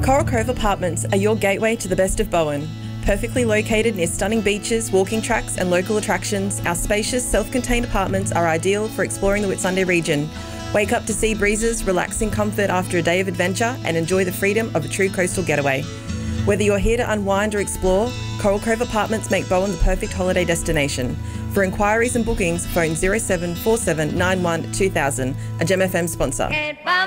Coral Cove Apartments are your gateway to the best of Bowen. Perfectly located near stunning beaches, walking tracks and local attractions, our spacious, self-contained apartments are ideal for exploring the Whitsunday region. Wake up to sea breezes, relax in comfort after a day of adventure and enjoy the freedom of a true coastal getaway. Whether you're here to unwind or explore, Coral Cove Apartments make Bowen the perfect holiday destination. For inquiries and bookings, phone 0747 91 2000, a Gem FM sponsor.